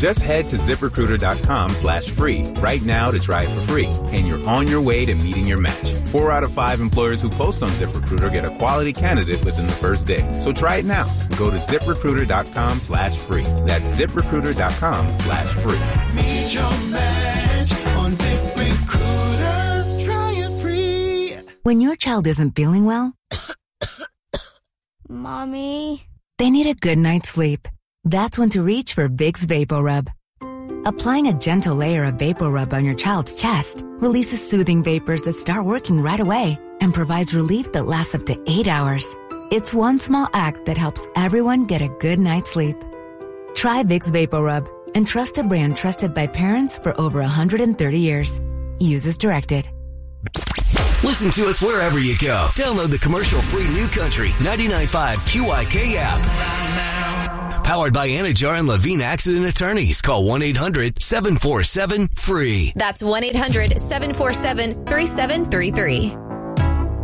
Just head to ZipRecruiter.com/free right now to try it for free, and you're on your way to meeting your match. 4 out of 5 employers who post on ZipRecruiter get a quality candidate within the first day. So try it now. Go to ZipRecruiter.com/free. That's ZipRecruiter.com/free. Meet your match on ZipRecruiter. Try it free. When your child isn't feeling well, Mommy, they need a good night's sleep. That's when to reach for Vicks VapoRub. Applying a gentle layer of VapoRub on your child's chest releases soothing vapors that start working right away and provides relief that lasts up to 8 hours. It's one small act that helps everyone get a good night's sleep. Try Vicks VapoRub and trust a brand trusted by parents for over 130 years. Use as directed. Listen to us wherever you go. Download the commercial-free New Country 99.5 QYK app. Powered by Anajar and Levine Accident Attorneys. Call 1-800-747-FREE. That's 1-800-747-3733.